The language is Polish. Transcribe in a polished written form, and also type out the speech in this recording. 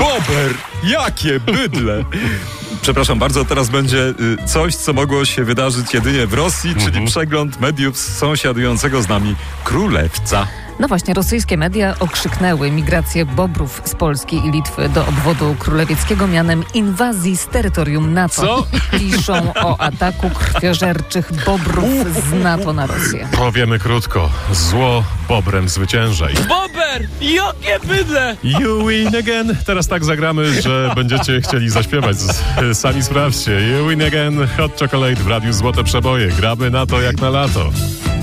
Bober! Jakie bydle! Przepraszam bardzo, teraz będzie coś, co mogło się wydarzyć jedynie w Rosji, czyli przegląd mediów sąsiadującego z nami królewca. No właśnie, rosyjskie media okrzyknęły migrację bobrów z Polski i Litwy do obwodu królewieckiego mianem inwazji z terytorium NATO. Co? Piszą o ataku krwiożerczych bobrów z NATO na Rosję. Powiemy krótko. Zło bobrem zwyciężaj. Bober! Jakie bydle! You win again. Teraz tak zagramy, że będziecie chcieli zaśpiewać. Sami sprawdźcie. You win again. Hot Chocolate w Radiu Złote Przeboje. Gramy na to jak na lato.